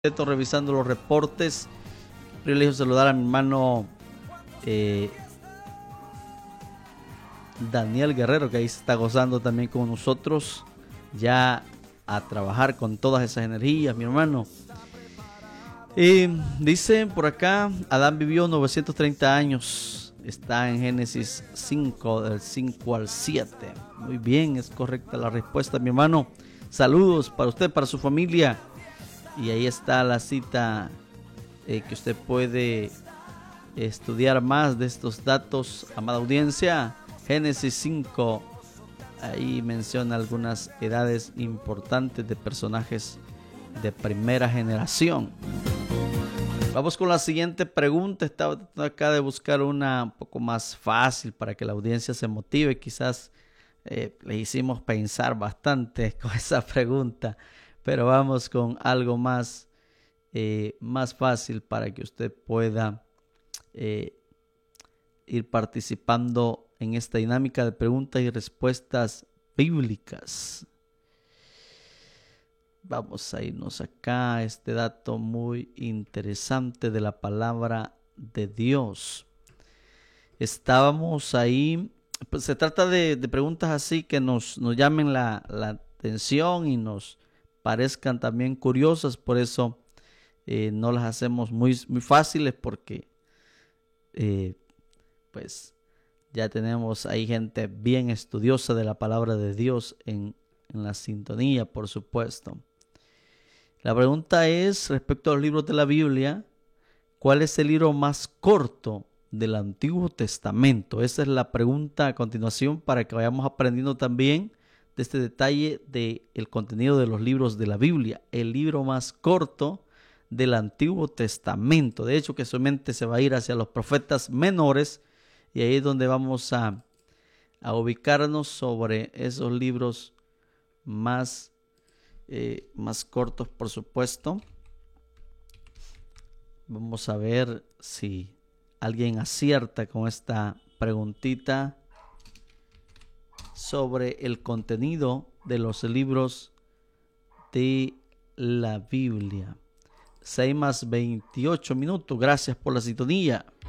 revisando los reportes. Privilegio saludar a mi hermano Daniel Guerrero, que ahí se está gozando también con nosotros, ya a trabajar con todas esas energías, mi hermano. Dice por acá, Adán vivió 930 años, está en Génesis 5, del 5 al 7. Muy bien, es correcta la respuesta, mi hermano. Saludos para usted, para su familia. Y ahí está la cita que usted puede estudiar más de estos datos, amada audiencia. Génesis 5, ahí menciona algunas edades importantes de personajes de primera generación. Vamos con la siguiente pregunta. Estaba tratando acá de buscar una un poco más fácil para que la audiencia se motive. Quizás le hicimos pensar bastante con esa pregunta, pero vamos con algo más fácil para que usted pueda ir participando en esta dinámica de preguntas y respuestas bíblicas. Vamos a irnos acá a este dato muy interesante de la palabra de Dios. Estábamos ahí, pues se trata de preguntas así que nos llamen la atención y nos parezcan también curiosas, por eso no las hacemos muy fáciles, porque pues ya tenemos ahí gente bien estudiosa de la palabra de Dios en la sintonía, por supuesto. La pregunta es, respecto a los libros de la Biblia, ¿cuál es el libro más corto del Antiguo Testamento? Esa es la pregunta a continuación, para que vayamos aprendiendo también de este detalle del contenido de los libros de la Biblia. El libro más corto del Antiguo Testamento. De hecho, que solamente se va a ir hacia los profetas menores, y ahí es donde vamos a ubicarnos sobre esos libros más cortos, por supuesto. Vamos a ver si alguien acierta con esta preguntita sobre el contenido de los libros de la Biblia. 6 más 28 minutos. Gracias por la sintonía.